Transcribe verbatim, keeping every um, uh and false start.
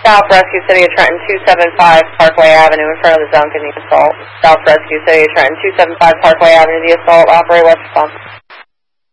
South Rescue City of Trenton, two seventy-five Parkway Avenue, in front of the Dunkin', the assault. South Rescue City of Trenton, two seventy-five Parkway Avenue, the assault. Operate what's responsible.